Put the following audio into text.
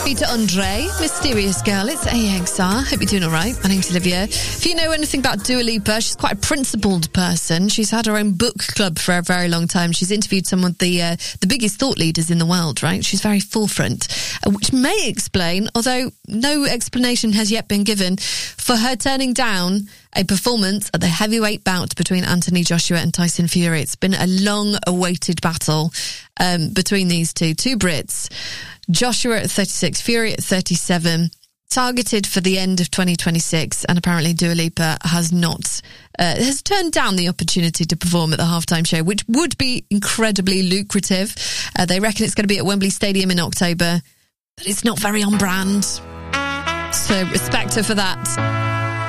Peter Andre, Mysterious Girl. It's AXR. Hope you're doing all right. My name's Olivia. If you know anything about Dua Lipa, she's quite a principled person. She's had her own book club for a very long time. She's interviewed some of the biggest thought leaders in the world, right? She's very forefront, which may explain, although no explanation has yet been given, for her turning down a performance at the heavyweight bout between Anthony Joshua and Tyson Fury. It's been a long-awaited battle between these two Brits. Joshua at 36, Fury at 37, targeted for the end of 2026, and apparently Dua Lipa has turned down the opportunity to perform at the halftime show, which would be incredibly lucrative. They reckon it's going to be at Wembley Stadium in October, but it's not very on brand. So respect her for that.